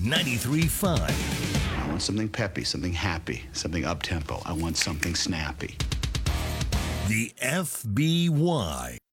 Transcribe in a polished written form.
93.5. I want something peppy, something happy, something up-tempo. I want something snappy. The FBY.